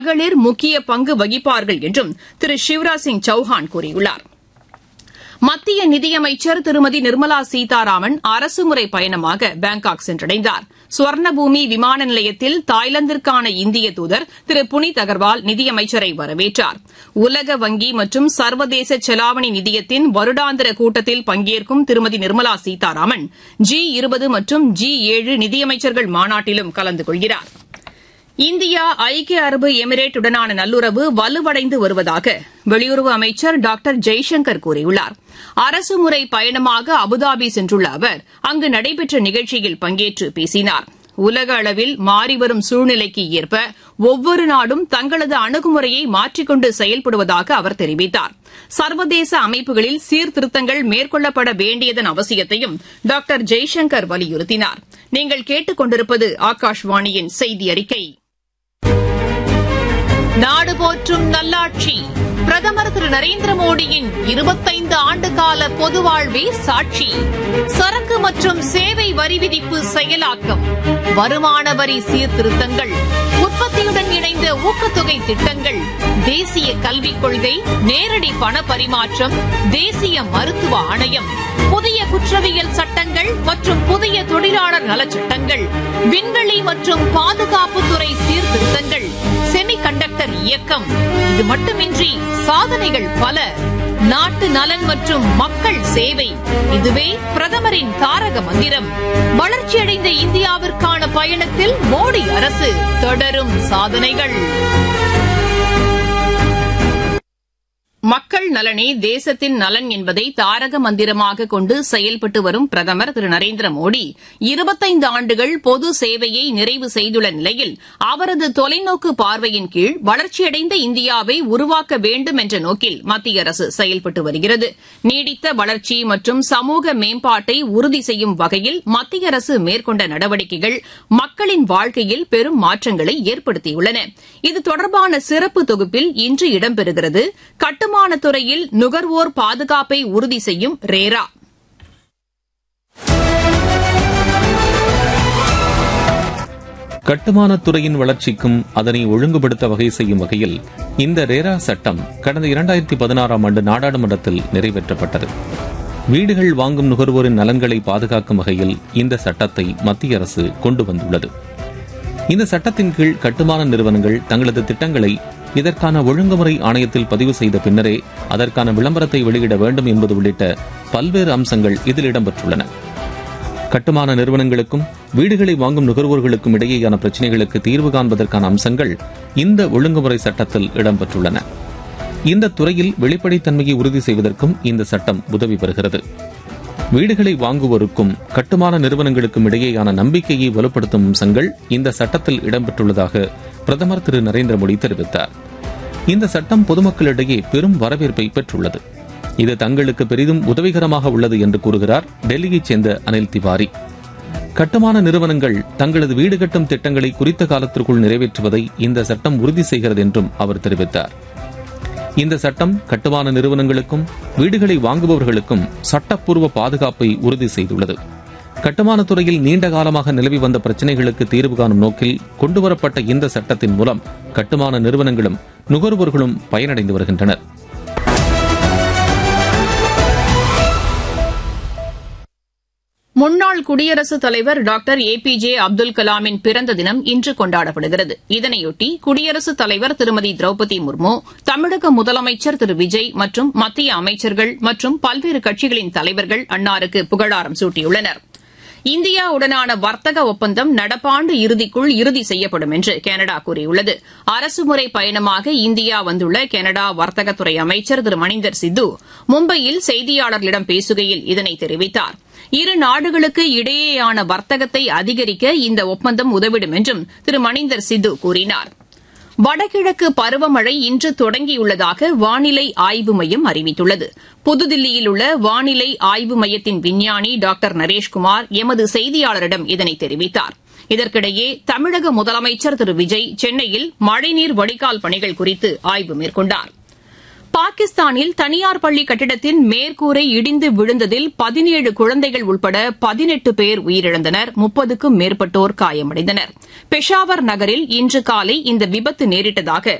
மகளிர் முக்கிய பங்கு வகிப்பார்கள் என்றும் திரு சிவராஜ் சிங் சௌஹான் கூறியுள்ளார். மத்திய நிதியமைச்சர் திருமதி நிர்மலா சீதாராமன் அரசுமுறை பயணமாக பாங்காக் சென்றடைந்தார். சுவர்ணபூமி விமான நிலையத்தில் தாய்லாந்திற்கான இந்திய தூதர் திரு புனித் அகர்வால் நிதியமைச்சரை வரவேற்றார். உலக வங்கி மற்றும் சர்வதேச செலாவணி நிதியத்தின் வருடாந்திர கூட்டத்தில் பங்கேற்கும் திருமதி நிர்மலா சீதாராமன் G20 மற்றும் G7 நிதியமைச்சர்கள் மாநாட்டிலும் கலந்து கொள்கிறார். இந்தியா ஐக்கிய அரபு எமிரேட் உடனான நல்லுறவு வலுவடைந்து வருவதாக வெளியுறவு அமைச்சர் டாக்டர் ஜெய்சங்கர் கூறியுள்ளார். அரசுமுறை பயணமாக அபுதாபி சென்றுள்ள அவர் அங்கு நடைபெற்ற நிகழ்ச்சியில் பங்கேற்று பேசினார். உலக அளவில் மாறிவரும் சூழ்நிலைக்கு ஏற்ப ஒவ்வொரு நாடும் தங்களது அணுகுமுறையை மாற்றிக்கொண்டு செயல்படுவதாக அவர் தெரிவித்தார். சர்வதேச அமைப்புகளில் சீர்திருத்தங்கள் மேற்கொள்ளப்பட வேண்டியதன் அவசியத்தையும் டாக்டர் ஜெய்சங்கர் வலியுறுத்தினார். நீங்கள் கேட்டுக் கொண்டிருப்பது ஆகாஷ்வாணியின் செய்தி அறிக்கை. நாடு போற்றும் நல்லாட்சி பிரதமர் திரு நரேந்திர மோடியின் 25 ஆண்டுகால பொது வாழ்வே சாட்சி. சரக்கு மற்றும் சேவை வரி விதிப்பு செயலாக்கம், வருமான வரி சீர்திருத்தங்கள், உற்பத்தியுடன் இணைந்த ஊக்கத்தொகை திட்டங்கள், தேசிய கல்விக் கொள்கை, நேரடி பண பரிமாற்றம், தேசிய மருத்துவ ஆணையம், புதிய குற்றவியல் சட்டங்கள் மற்றும் புதிய தொழிலாளர் நலச்சட்டங்கள், விண்வெளி மற்றும் பாதுகாப்புத்துறை சீர்திருத்தங்கள், செமிகண்டக்டர் இயக்கம். இது மட்டுமின்றி சாதனைகள் பல. நாட்டு நலன் மற்றும் மக்கள் சேவை, இதுவே பிரதமரின் தாரக மந்திரம். வளர்ச்சியடைந்த இந்தியாவிற்கான பயணத்தில் மோடி அரசு தொடரும் சாதனைகள். மக்கள் நலனே தேசத்தின் நலன் என்பதை தாரக மந்திரமாக கொண்டு செயல்பட்டு வரும் பிரதமர் திரு நரேந்திர மோடி 25 ஆண்டுகள் பொது சேவையை நிறைவு செய்துள்ள நிலையில் அவரது தொலைநோக்கு பார்வையின் கீழ் வளர்ச்சியடைந்த இந்தியாவை உருவாக்க வேண்டும் என்ற நோக்கில் மத்திய அரசு செயல்பட்டு வருகிறது. நீடித்த வளர்ச்சி மற்றும் சமூக மேம்பாட்டை உறுதி செய்யும் வகையில் மத்திய அரசு மேற்கொண்ட நடவடிக்கைகள் மக்களின் வாழ்க்கையில் பெரும் மாற்றங்களை ஏற்படுத்தியுள்ளன. இது தொடர்பான சிறப்பு தொகுப்பில் இன்று இடம்பெறுகிறது. கட்டுமானத் துறையில் நுகர்வோர் பாதுகாப்பை உறுதி செய்யும் ரேரா. கட்டுமானத் துறையின் வளர்ச்சிக்கும் அதனை ஒழுங்குபடுத்த வகை செய்யும் வகையில் இந்த ரேரா சட்டம் கடந்த 2016ஆம் ஆண்டு நாடாளுமன்றத்தில் நிறைவேற்றப்பட்டது. வீடுகள் வாங்கும் நுகர்வோரின் நலன்களை பாதுகாக்கும் வகையில் இந்த சட்டத்தை மத்திய அரசு கொண்டு வந்துள்ளது. இந்த சட்டத்தின் கீழ் கட்டுமான நிறுவனங்கள் தங்களது திட்டங்களை இதற்கான ஒழுங்குமுறை ஆணையத்தில் பதிவு செய்த பின்னரே அதற்கான விளம்பரத்தை வெளியிட வேண்டும் என்பது உள்ளிட்ட பல்வேறு அம்சங்கள் இதில் இடம்பெற்றுள்ளன. கட்டுமான நிறுவனங்களுக்கும் வீடுகளை வாங்கும் நுகர்வோர்களுக்கும் இடையேயான பிரச்சினைகளுக்கு தீர்வு காண்பதற்கான அம்சங்கள் இந்த ஒழுங்குமுறை சட்டத்தில் இடம்பெற்றுள்ளன. இந்த துறையில் வெளிப்படைத்தன்மையை உறுதி செய்வதற்கும் இந்த சட்டம் உதவி பெறுகிறது. வீடுகளை வாங்குவோருக்கும் கட்டுமான நிறுவனங்களுக்கும் இடையேயான நம்பிக்கையை வலுப்படுத்தும் அம்சங்கள் இந்த சட்டத்தில் இடம்பெற்றுள்ளதாக பிரதமர் திரு நரேந்திர மோடி தெரிவித்தார். இந்த சட்டம் பொதுமக்களிடையே பெரும் வரவேற்பை பெற்றுள்ளது. இது தங்களுக்கு பெரிதும் உதவிகரமாக உள்ளது என்று கூறுகிறார் டெல்லியைச் சேர்ந்த அனில் திவாரி. கட்டுமான நிறுவனங்கள் தங்களது வீடு கட்டும் திட்டங்களை குறித்த காலத்திற்குள் நிறைவேற்றுவதை இந்த சட்டம் உறுதி செய்கிறது என்றும் அவர் தெரிவித்தார். இந்த சட்டம் கட்டுமான நிறுவனங்களுக்கும் வீடுகளை வாங்குபவர்களுக்கும் சட்டப்பூர்வ பாதுகாப்பை உறுதி செய்துள்ளது. கட்டுமானத் துறையில் நீண்ட காலமாக நிலவி வந்த பிரச்சினைகளுக்கு தீர்வு காணும் நோக்கில் கொண்டுவரப்பட்ட இந்த சட்டத்தின் மூலம் கட்டுமான நிறுவனங்களும் நுகர்வோர்களும் பயனடைந்து வருகின்றனர். முன்னாள் குடியரசுத் தலைவர் டாக்டர் APJ அப்துல் கலாமின் பிறந்த தினம் இன்று கொண்டாடப்படுகிறது. இதனையொட்டி குடியரசுத் தலைவர் திருமதி திரௌபதி முர்மு, தமிழக முதலமைச்சர் திரு விஜய் மற்றும் மத்திய அமைச்சர்கள் மற்றும் பல்வேறு கட்சிகளின் தலைவர்கள் அன்னாருக்கு புகழாரம் சூட்டியுள்ளனர். இந்தியாவுடனான வர்த்தக ஒப்பந்தம் நடப்பாண்டு இறுதிக்குள் இறுதி செய்யப்படும் என்று கனடா கூறியுள்ளது. அரசுமுறை பயணமாக இந்தியா வந்துள்ள கனடா வர்த்தகத்துறை அமைச்சர் திரு மணிந்தர் சித்து மும்பையில் செய்தியாளர்களிடம் பேசுகையில் இதனை தெரிவித்தார். இரு நாடுகளுக்கு இடையேயான வர்த்தகத்தை அதிகரிக்க இந்த ஒப்பந்தம் உதவிடும் என்றும் திரு மணிந்தர் சித்து கூறினார். வடகிழக்கு பருவமழை இன்று தொடங்கியுள்ளதாக வானிலை ஆய்வு மையம் அறிவித்துள்ளது. புதுதில்லியில் உள்ள வானிலை ஆய்வு மையத்தின் விஞ்ஞானி டாக்டர் நரேஷ்குமார் எமது செய்தியாளரிடம் இதனை தெரிவித்தார். இதற்கிடையே தமிழக முதலமைச்சர் திரு விஜய் சென்னையில் மழைநீர் வடிகால் பணிகள் குறித்து ஆய்வு மேற்கொண்டார். பாகிஸ்தானில் தனியார் பள்ளி கட்டிடத்தின் மேற்கூரை இடிந்து விழுந்ததில் 17 குழந்தைகள் உட்பட 18 பேர் உயிரிழந்தனர், 30க்கும் மேற்பட்டோர் காயமடைந்தனர். பெஷாவர் நகரில் இன்று காலை இந்த விபத்து நேரிட்டதாக